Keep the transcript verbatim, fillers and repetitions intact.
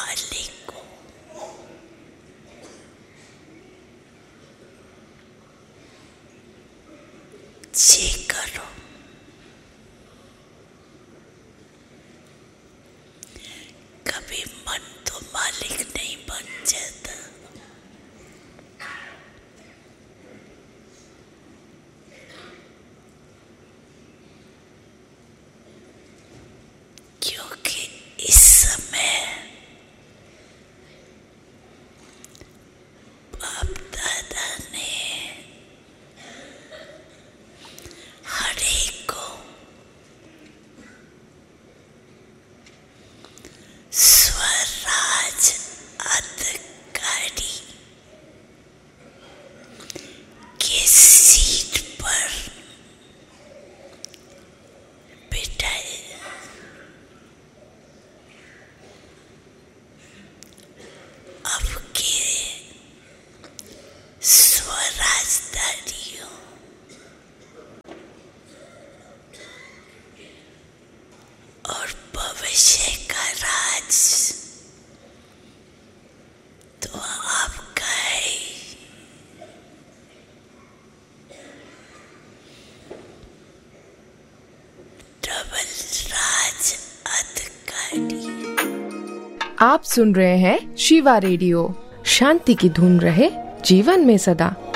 मालिक हूँ। जे करो। कभी मन तो मालिक नहीं बन जाता। क्योंकि इस समय बाप दादा ने हर एक को स्वराज अधिकारी के सीट पर बिठाए। अब के स्वराजदारियों और भविष्य का राज तो आपका है। डबल राज अधिकारी। आप सुन रहे हैं शिवा रेडियो। शांति की धुन रहे जीवन में सदा।